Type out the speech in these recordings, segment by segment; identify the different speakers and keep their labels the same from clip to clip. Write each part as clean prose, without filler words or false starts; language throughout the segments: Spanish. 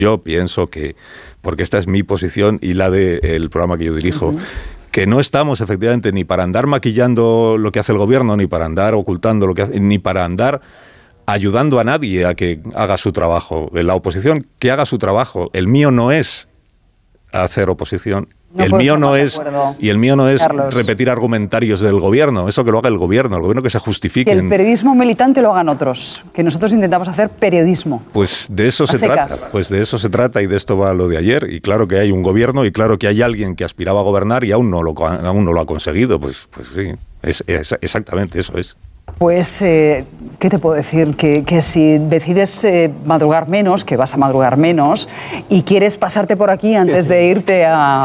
Speaker 1: Yo pienso que, porque esta es mi posición y la del programa que yo dirijo, que no estamos efectivamente ni para andar maquillando lo que hace el gobierno, ni para andar ocultando lo que hace, ni para andar ayudando a nadie a que haga su trabajo. La oposición, que haga su trabajo. El mío no es hacer oposición. El mío no es
Speaker 2: Carlos,
Speaker 1: repetir argumentarios del gobierno. Eso que lo haga el gobierno que se justifique.
Speaker 2: Que el periodismo militante lo hagan otros, que nosotros intentamos hacer periodismo.
Speaker 1: Pues de eso se trata. Pues de eso se trata y de esto va lo de ayer. Y claro que hay un gobierno y claro que hay alguien que aspiraba a gobernar y aún no lo ha conseguido. Pues sí, es exactamente eso es.
Speaker 2: Pues, ¿qué te puedo decir? Que si decides madrugar menos, que vas a madrugar menos, y quieres pasarte por aquí antes de irte a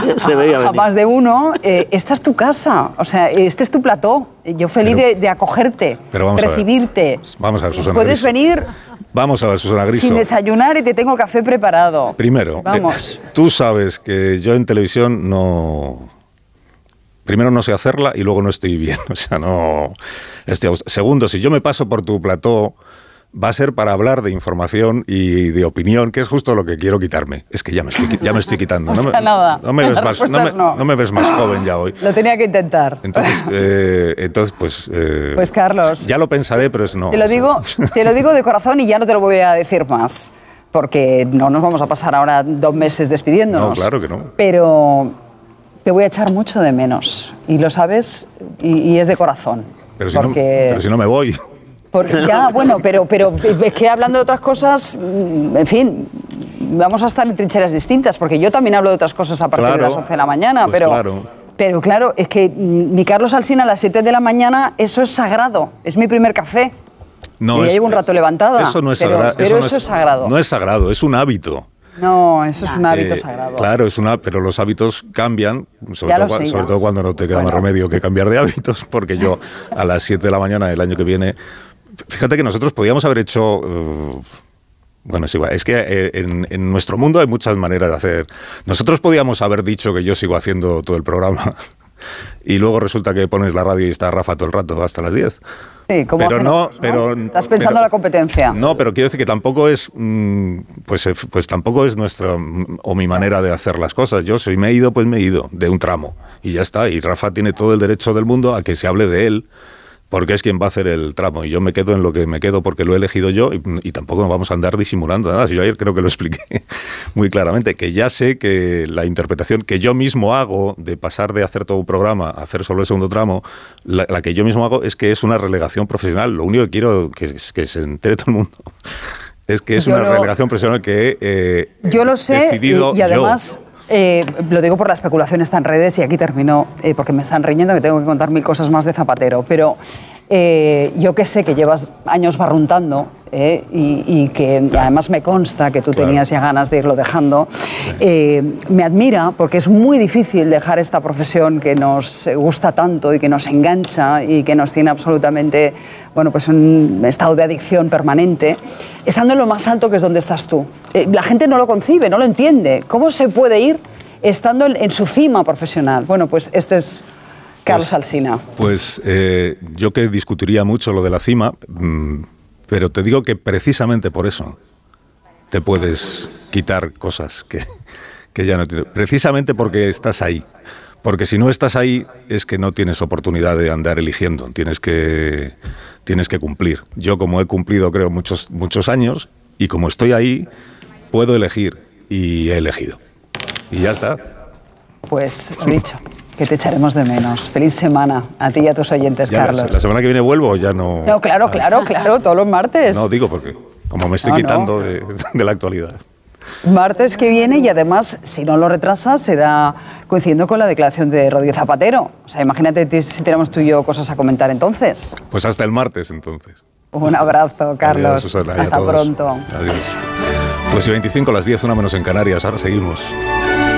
Speaker 2: más de uno, esta es tu casa, o sea, este es tu plató. Yo feliz de acogerte, recibirte.
Speaker 1: Vamos a ver, Susana
Speaker 2: Puedes
Speaker 1: Griso.
Speaker 2: venir...
Speaker 1: Vamos a ver, Susana Griso.
Speaker 2: Sin desayunar y te tengo el café preparado.
Speaker 1: Primero,
Speaker 2: vamos.
Speaker 1: Tú sabes que yo en televisión no... Primero, no sé hacerla y luego no estoy bien. O sea, no... Segundo, si yo me paso por tu plató, va a ser para hablar de información y de opinión, que es justo lo que quiero quitarme. Es que ya me estoy quitando.
Speaker 2: O sea, nada.
Speaker 1: No me ves más joven ya hoy.
Speaker 2: Lo tenía que intentar.
Speaker 1: Entonces pues...
Speaker 2: pues, Carlos...
Speaker 1: Ya lo pensaré, pero es no.
Speaker 2: Te lo digo de corazón y ya no te lo voy a decir más. Porque no nos vamos a pasar ahora 2 meses despidiéndonos.
Speaker 1: No, claro que no.
Speaker 2: Pero... te voy a echar mucho de menos, y lo sabes, y es de corazón.
Speaker 1: Pero si no me voy.
Speaker 2: Ya, bueno, pero es que hablando de otras cosas, en fin, vamos a estar en trincheras distintas, porque yo también hablo de otras cosas a partir de las 11 de la mañana,
Speaker 1: pues
Speaker 2: pero claro, es que mi Carlos Alsina a las 7 de la mañana, eso es sagrado, es mi primer café.
Speaker 1: No,
Speaker 2: y ya llevo un rato levantada.
Speaker 1: Eso no es sagrado.
Speaker 2: Pero eso es sagrado.
Speaker 1: No es sagrado, es un hábito.
Speaker 2: No, eso es un hábito sagrado.
Speaker 1: Claro, pero los hábitos cambian, sobre todo cuando no te queda más remedio que cambiar de hábitos, porque yo a las 7 de la mañana del año que viene, fíjate que nosotros podíamos haber hecho... bueno, es igual, es que en nuestro mundo hay muchas maneras de hacer. Nosotros podíamos haber dicho que yo sigo haciendo todo el programa y luego resulta que pones la radio y está Rafa todo el rato hasta las 10.
Speaker 2: Sí, como
Speaker 1: pero no,
Speaker 2: estás pensando en la competencia.
Speaker 1: No, pero quiero decir que tampoco es, pues tampoco es nuestra o mi manera de hacer las cosas. Yo me he ido de un tramo y ya está. Y Rafa tiene todo el derecho del mundo a que se hable de él, porque es quien va a hacer el tramo. Y yo me quedo en lo que me quedo porque lo he elegido yo y tampoco nos vamos a andar disimulando nada. Yo ayer creo que lo expliqué muy claramente, que ya sé que la interpretación que yo mismo hago de pasar de hacer todo un programa a hacer solo el segundo tramo, la que yo mismo hago es que es una relegación profesional. Lo único que quiero que se entere todo el mundo es que es una relegación profesional que
Speaker 2: yo lo sé
Speaker 1: decidido
Speaker 2: y además... lo digo por la especulación, está en redes y aquí termino porque me están riñendo que tengo que contar 1000 cosas más de Zapatero, pero yo que sé que llevas años barruntando y que además me consta que tú tenías ya ganas de irlo dejando, me admira porque es muy difícil dejar esta profesión que nos gusta tanto y que nos engancha y que nos tiene absolutamente, bueno, pues un estado de adicción permanente, estando en lo más alto que es donde estás tú. La gente no lo concibe, no lo entiende. ¿Cómo se puede ir estando en su cima profesional? Bueno, pues este es Carlos Alsina.
Speaker 1: Pues yo que discutiría mucho lo de la cima, pero te digo que precisamente por eso te puedes quitar cosas que ya no tienes. Precisamente porque estás ahí. Porque si no estás ahí es que no tienes oportunidad de andar eligiendo. Tienes que cumplir. Yo, como he cumplido, creo, muchos años, y como estoy ahí, puedo elegir. Y he elegido. Y ya está.
Speaker 2: Pues lo dicho, que te echaremos de menos. Feliz semana a ti y a tus oyentes, ya, Carlos.
Speaker 1: ¿La semana que viene vuelvo o ya no?
Speaker 2: No, claro, todos los martes.
Speaker 1: No, digo porque como me estoy quitando de la actualidad.
Speaker 2: Martes que viene, y además, si no lo retrasas, será coincidiendo con la declaración de Rodríguez Zapatero. O sea, imagínate si tenemos tú y yo cosas a comentar entonces.
Speaker 1: Pues hasta el martes, entonces.
Speaker 2: Un abrazo, Carlos.
Speaker 1: Adiós, Susana,
Speaker 2: hasta pronto.
Speaker 1: Adiós. Pues y 25 las 10, 1 menos en Canarias. Ahora seguimos.